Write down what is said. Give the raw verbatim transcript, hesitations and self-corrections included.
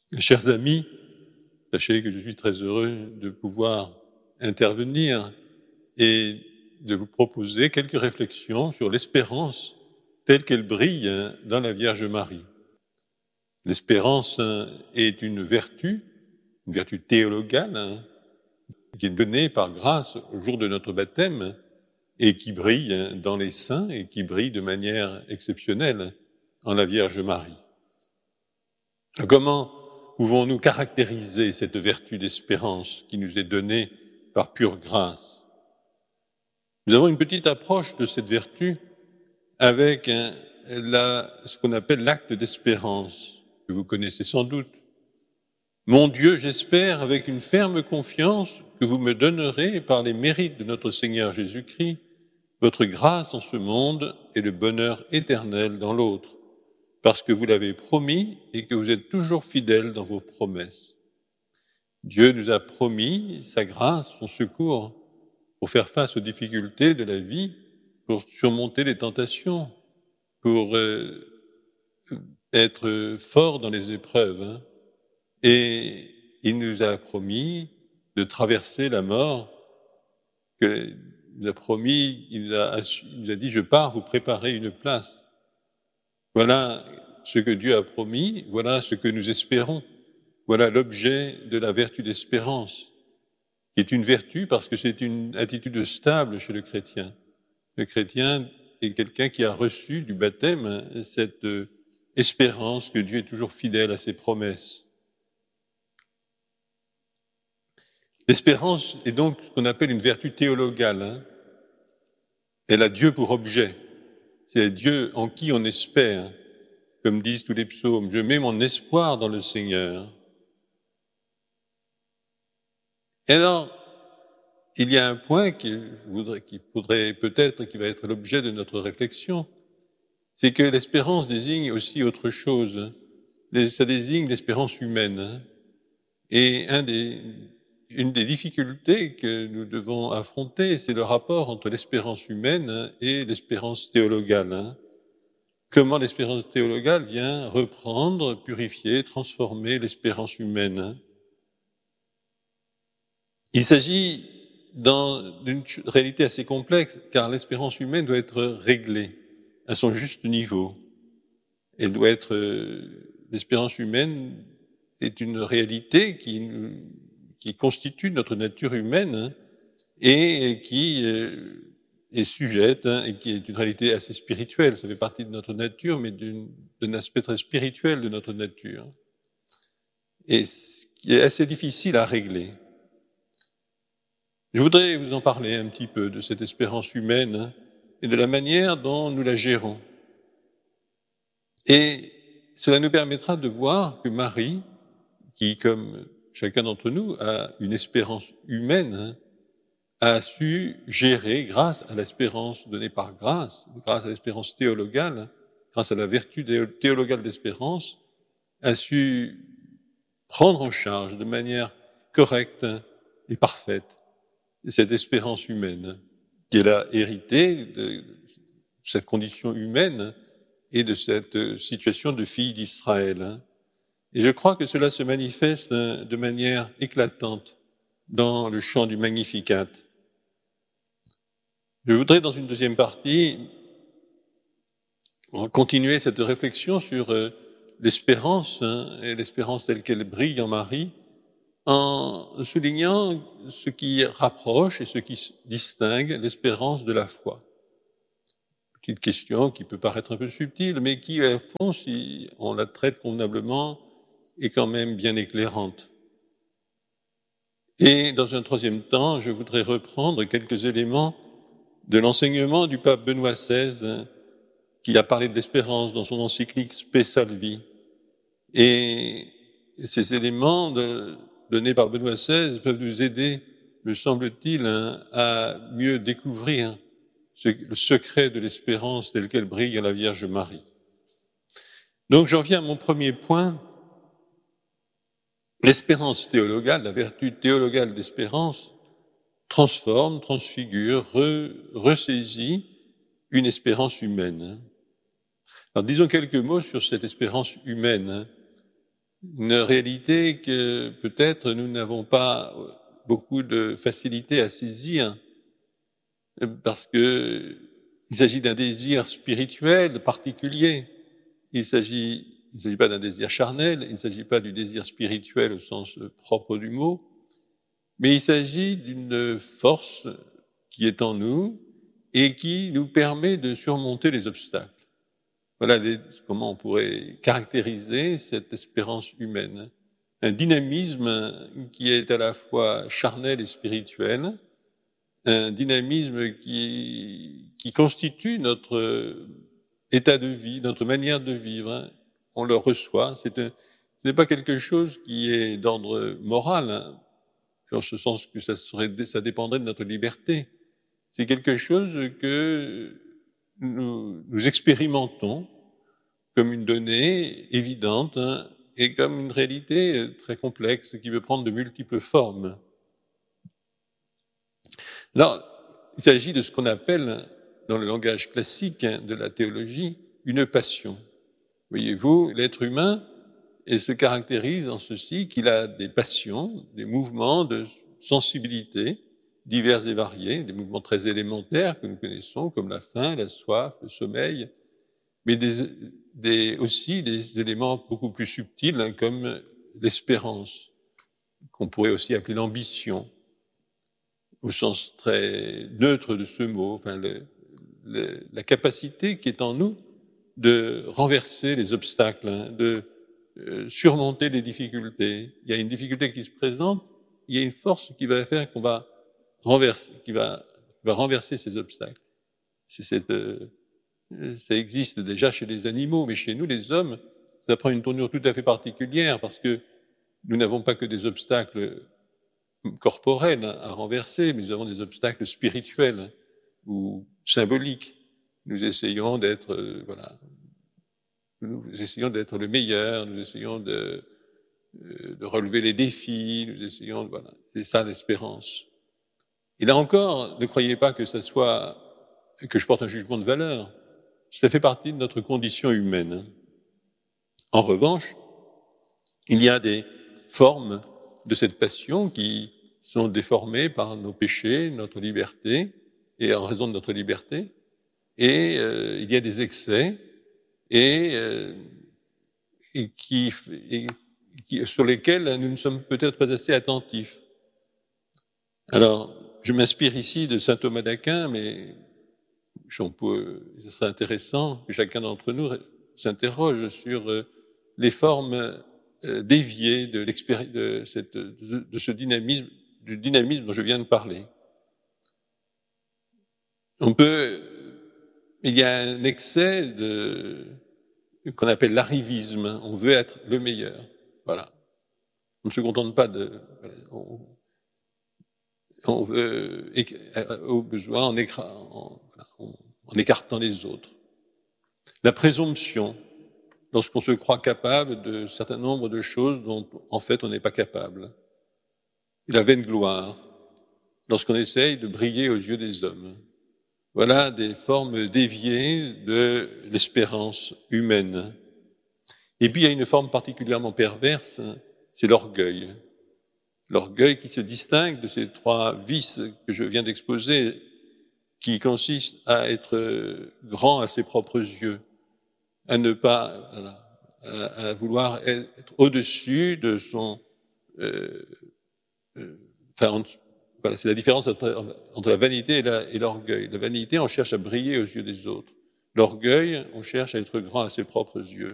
Chers amis, sachez que je suis très heureux de pouvoir intervenir et de vous proposer quelques réflexions sur l'espérance telle qu'elle brille dans la Vierge Marie. L'espérance est une vertu, une vertu théologale, qui est donnée par grâce au jour de notre baptême et qui brille dans les saints et qui brille de manière exceptionnelle en la Vierge Marie. Comment pouvons-nous caractériser cette vertu d'espérance qui nous est donnée par pure grâce? Nous avons une petite approche de cette vertu avec un, la, ce qu'on appelle l'acte d'espérance, que vous connaissez sans doute. Mon Dieu, j'espère avec une ferme confiance que vous me donnerez, par les mérites de notre Seigneur Jésus-Christ, votre grâce en ce monde et le bonheur éternel dans l'autre, parce que vous l'avez promis et que vous êtes toujours fidèles dans vos promesses. Dieu nous a promis sa grâce, son secours, pour faire face aux difficultés de la vie, pour surmonter les tentations, pour euh, être fort dans les épreuves. Hein. Et il nous a promis de traverser la mort, que, il nous a promis, il nous a, il nous a dit, je pars vous préparer une place. Voilà ce que Dieu a promis, voilà ce que nous espérons. Voilà l'objet de la vertu d'espérance, qui est une vertu parce que c'est une attitude stable chez le chrétien. Le chrétien est quelqu'un qui a reçu du baptême cette espérance que Dieu est toujours fidèle à ses promesses. L'espérance est donc ce qu'on appelle une vertu théologale. Hein. Elle a Dieu pour objet. C'est Dieu en qui on espère, comme disent tous les psaumes. Je mets mon espoir dans le Seigneur. Et alors, il y a un point qui voudrait, qui faudrait peut-être, qui va être l'objet de notre réflexion, c'est que l'espérance désigne aussi autre chose. Ça désigne l'espérance humaine. Et un des, une des difficultés que nous devons affronter, c'est le rapport entre l'espérance humaine et l'espérance théologale. Comment l'espérance théologale vient reprendre, purifier, transformer l'espérance humaine. Il s'agit d'une réalité assez complexe, car l'espérance humaine doit être réglée à son juste niveau. Elle doit être, l'espérance humaine est une réalité qui, qui constitue notre nature humaine et qui est sujette, et qui est une réalité assez spirituelle. Ça fait partie de notre nature, mais d'un aspect très spirituel de notre nature. Et ce qui est assez difficile à régler. Je voudrais vous en parler un petit peu de cette espérance humaine et de la manière dont nous la gérons. Et cela nous permettra de voir que Marie, qui, comme chacun d'entre nous, a une espérance humaine, a su gérer, grâce à l'espérance donnée par grâce, grâce à l'espérance théologale, grâce à la vertu théologale d'espérance, a su prendre en charge de manière correcte et parfaite cette espérance humaine, qu'elle a héritée de cette condition humaine et de cette situation de fille d'Israël. Et je crois que cela se manifeste de manière éclatante dans le chant du Magnificat. Je voudrais, dans une deuxième partie, continuer cette réflexion sur l'espérance, hein, et l'espérance telle qu'elle brille en Marie, en soulignant ce qui rapproche et ce qui distingue l'espérance de la foi. Petite question qui peut paraître un peu subtile, mais qui, à fond, si on la traite convenablement, est quand même bien éclairante. Et dans un troisième temps, je voudrais reprendre quelques éléments de l'enseignement du pape Benoît seize, qui a parlé de l'espérance dans son encyclique Spe Salvi. Et ces éléments de, donnés par Benoît seize peuvent nous aider, me semble-t-il, hein, à mieux découvrir ce, le secret de l'espérance tel qu'elle brille à la Vierge Marie. Donc j'en viens à mon premier point. L'espérance théologale, la vertu théologale d'espérance, transforme, transfigure, re, ressaisit une espérance humaine. Alors disons quelques mots sur cette espérance humaine. Une réalité que peut-être nous n'avons pas beaucoup de facilité à saisir, parce que il s'agit d'un désir spirituel particulier. Il s'agit, il ne s'agit pas d'un désir charnel, il ne s'agit pas du désir spirituel au sens propre du mot, mais il s'agit d'une force qui est en nous et qui nous permet de surmonter les obstacles. Voilà les, comment on pourrait caractériser cette espérance humaine. Un dynamisme qui est à la fois charnel et spirituel, un dynamisme qui, qui constitue notre état de vie, notre manière de vivre. On le reçoit. C'est un, ce n'est pas quelque chose qui est d'ordre moral, hein, en ce sens que ça, serait, ça dépendrait de notre liberté. C'est quelque chose que nous, nous expérimentons comme une donnée évidente, hein, et comme une réalité très complexe qui peut prendre de multiples formes. Alors, il s'agit de ce qu'on appelle, dans le langage classique de la théologie, une passion. Voyez-vous, l'être humain se caractérise en ceci qu'il a des passions, des mouvements de sensibilité divers et variés, des mouvements très élémentaires que nous connaissons, comme la faim, la soif, le sommeil, mais des, des, aussi des éléments beaucoup plus subtils, hein, comme l'espérance, qu'on pourrait aussi appeler l'ambition, au sens très neutre de ce mot, enfin, le, le, la capacité qui est en nous de renverser les obstacles, hein, de euh, surmonter les difficultés. Il y a une difficulté qui se présente, il y a une force qui va faire qu'on va renverser, qui va, va renverser ces obstacles. C'est cette, euh, ça existe déjà chez les animaux, mais chez nous, les hommes, ça prend une tournure tout à fait particulière parce que nous n'avons pas que des obstacles corporels à renverser, mais nous avons des obstacles spirituels ou symboliques. Nous essayons d'être, euh, voilà, nous essayons d'être le meilleur, nous essayons de, euh, de relever les défis, nous essayons, voilà, c'est ça l'espérance. Et là encore, ne croyez pas que ça soit, que je porte un jugement de valeur. Ça fait partie de notre condition humaine. En revanche, il y a des formes de cette passion qui sont déformées par nos péchés, notre liberté, et en raison de notre liberté. Et euh, il y a des excès, et, euh, et, qui, et qui, sur lesquels nous ne sommes peut-être pas assez attentifs. Alors, je m'inspire ici de saint Thomas d'Aquin, mais on peut, ce serait intéressant que chacun d'entre nous s'interroge sur euh, les formes euh, déviées de, de, cette, de, de ce dynamisme, du dynamisme dont je viens de parler. On peut, il y a un excès de, qu'on appelle l'arrivisme. On veut être le meilleur. Voilà. On ne se contente pas de, on, on veut, au besoin, en, écra, en, en, en écartant les autres. La présomption, lorsqu'on se croit capable de certain nombre de choses dont, en fait, on n'est pas capable. Et la vaine gloire, lorsqu'on essaye de briller aux yeux des hommes. Voilà des formes déviées de l'espérance humaine. Et puis, il y a une forme particulièrement perverse, c'est l'orgueil. L'orgueil qui se distingue de ces trois vices que je viens d'exposer, qui consistent à être grand à ses propres yeux, à ne pas, voilà, à, à vouloir être au-dessus de son, euh, euh, enfin, voilà, c'est la différence entre, entre la vanité et, la, et l'orgueil. La vanité, on cherche à briller aux yeux des autres. L'orgueil, on cherche à être grand à ses propres yeux.